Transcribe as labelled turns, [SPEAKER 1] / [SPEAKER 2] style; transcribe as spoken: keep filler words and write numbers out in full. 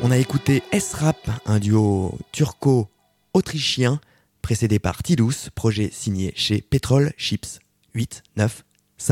[SPEAKER 1] On a écouté S-Rap, un duo turco-autrichien, précédé par Tidous, projet signé chez Petrol Chips. huit neuf